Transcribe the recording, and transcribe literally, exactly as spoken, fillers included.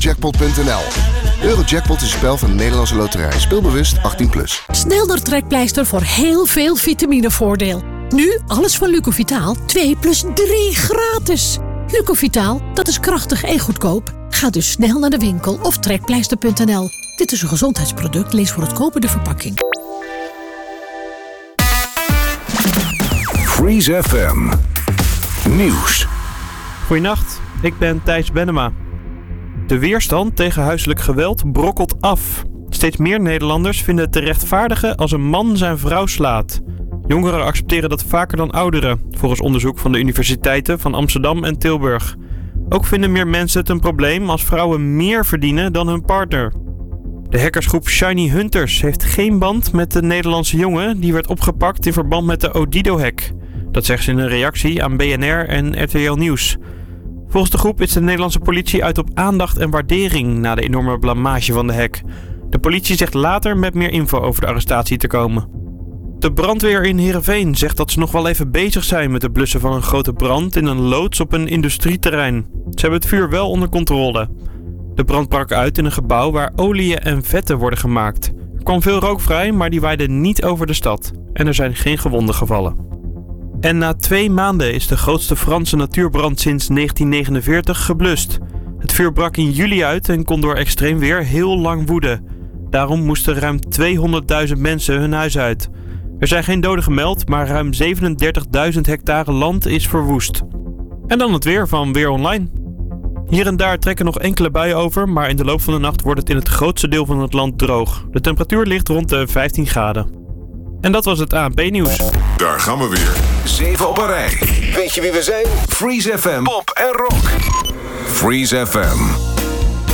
Eurojackpot punt n l. Eurojackpot is een spel van de Nederlandse Loterij. Speelbewust achttien plus. Snel naar Trekpleister voor heel veel vitaminevoordeel. Nu alles van Lucovitaal twee plus drie gratis. Lucovitaal, dat is krachtig en goedkoop. Ga dus snel naar de winkel of trekpleister punt n l. Dit is een gezondheidsproduct. Lees voor het kopen de verpakking. Freeze F M Nieuws. Goedenacht, ik ben Thijs Bennema. De weerstand tegen huiselijk geweld brokkelt af. Steeds meer Nederlanders vinden het te rechtvaardigen als een man zijn vrouw slaat. Jongeren accepteren dat vaker dan ouderen, volgens onderzoek van de universiteiten van Amsterdam en Tilburg. Ook vinden meer mensen het een probleem als vrouwen meer verdienen dan hun partner. De hackersgroep Shiny Hunters heeft geen band met de Nederlandse jongen die werd opgepakt in verband met de Odido-hack. Dat zegt ze in een reactie aan B N R en R T L Nieuws. Volgens de groep is de Nederlandse politie uit op aandacht en waardering na de enorme blamage van de hack. De politie zegt later met meer info over de arrestatie te komen. De brandweer in Heerenveen zegt dat ze nog wel even bezig zijn met het blussen van een grote brand in een loods op een industrieterrein. Ze hebben het vuur wel onder controle. De brand brak uit in een gebouw waar oliën en vetten worden gemaakt. Er kwam veel rook vrij, maar die waaide niet over de stad. En er zijn geen gewonden gevallen. En na twee maanden is de grootste Franse natuurbrand sinds negentien negenenveertig geblust. Het vuur brak in juli uit en kon door extreem weer heel lang woeden. Daarom moesten ruim tweehonderdduizend mensen hun huis uit. Er zijn geen doden gemeld, maar ruim zevenendertigduizend hectare land is verwoest. En dan het weer van Weer Online. Hier en daar trekken nog enkele buien over, maar in de loop van de nacht wordt het in het grootste deel van het land droog. De temperatuur ligt rond de vijftien graden. En dat was het A N P-nieuws. Daar gaan we weer. Zeven op een rij. Weet je wie we zijn? Freeze F M, pop en rock. Freeze F M.